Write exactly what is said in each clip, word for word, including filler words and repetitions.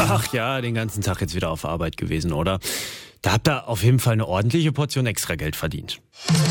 Ach ja, den ganzen Tag jetzt wieder auf Arbeit gewesen, oder? Da habt ihr auf jeden Fall eine ordentliche Portion Extrageld verdient.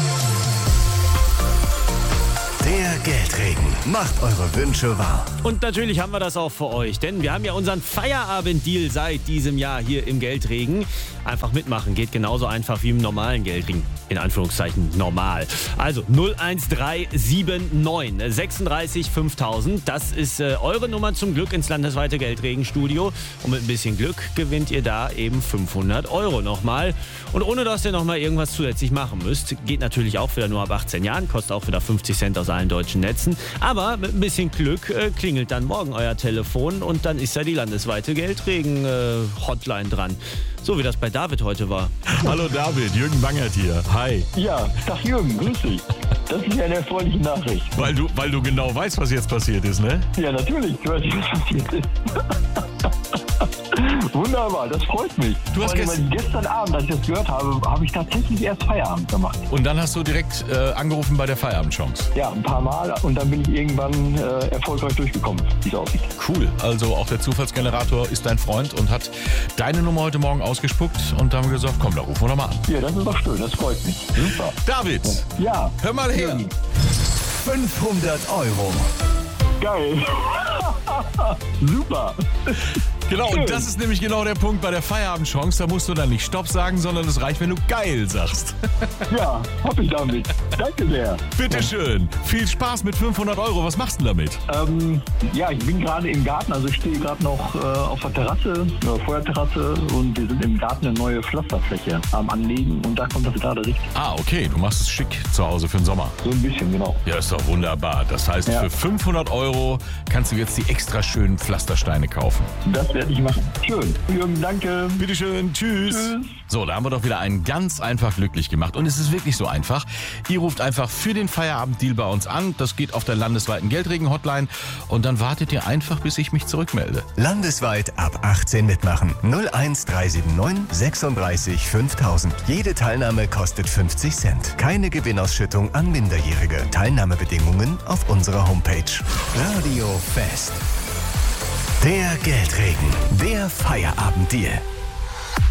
Der Geldregen macht eure Wünsche wahr. Und natürlich haben wir das auch für euch, denn wir haben ja unseren Feierabend-Deal seit diesem Jahr hier im Geldregen. Einfach mitmachen, geht genauso einfach wie im normalen Geldregen. In Anführungszeichen normal. Also null eins drei sieben neun sechsunddreißig fünftausend. Das ist äh, eure Nummer zum Glück ins landesweite Geldregenstudio. Und mit ein bisschen Glück gewinnt ihr da eben fünfhundert Euro nochmal. Und ohne dass ihr nochmal irgendwas zusätzlich machen müsst, geht natürlich auch wieder nur ab achtzehn Jahren, kostet auch wieder fünfzig Cent aus allen deutschen Netzen. Aber mit ein bisschen Glück äh, klingelt dann morgen euer Telefon und dann ist ja die landesweite Geldregen-Hotline äh, dran. So wie das bei David heute war. Hallo David, Jürgen Bangert hier. Hi. Ja, Tag Jürgen, grüß dich. Das ist ja eine erfreuliche Nachricht. Weil du, weil du genau weißt, was jetzt passiert ist, ne? Ja, natürlich, du weißt, was passiert ist. Wunderbar, das freut mich. Du hast Vor allem, gest- weil gestern Abend, als ich das gehört habe, habe ich tatsächlich erst Feierabend gemacht. Und dann hast du direkt äh, angerufen bei der Feierabendchance. Ja, ein paar Mal und dann bin ich irgendwann äh, erfolgreich durchgekommen, wie es aussieht. Cool, also auch der Zufallsgenerator ist dein Freund und hat deine Nummer heute Morgen ausgespuckt und da haben wir gesagt, komm, da rufen wir doch mal an. Ja, das ist doch schön, das freut mich. Super. David, Ja, hör mal her. fünfhundert Euro. geil. Super. Genau, Schön. und das ist nämlich genau der Punkt bei der Feierabendchance. Da musst du dann nicht Stopp sagen, sondern es reicht, wenn du geil sagst. Ja, hab ich damit. Danke sehr. Bitteschön. Viel Spaß mit fünfhundert Euro. Was machst du denn damit? Ähm, ja, ich bin gerade im Garten, also ich stehe gerade noch äh, auf der Terrasse, äh, Feuerterrasse und wir sind im Garten eine neue Pflasterfläche am Anlegen und da kommt das gerade richtig. Ah, okay, du machst es schick zu Hause für den Sommer. So ein bisschen, genau. Ja, ist doch wunderbar. Das heißt, Ja. für fünfhundert Euro kannst du jetzt die extra schönen Pflastersteine kaufen. Das werde ich machen. Schön. Jürgen, danke. Bitteschön, tschüss. Tschüss. So, da haben wir doch wieder einen ganz einfach glücklich gemacht. Und es ist wirklich so einfach. Ihr ruft einfach für den Feierabenddeal bei uns an. Das geht auf der landesweiten Geldregen-Hotline. Und dann wartet ihr einfach, bis ich mich zurückmelde. Landesweit ab achtzehn mitmachen. null eins drei sieben neun sechsunddreißig fünftausend. Jede Teilnahme kostet fünfzig Cent. Keine Gewinnausschüttung an Minderjährige. Teilnahmebedingungen auf unserer Homepage. Radio Fest. Der Geldregen. Der Feierabenddeal.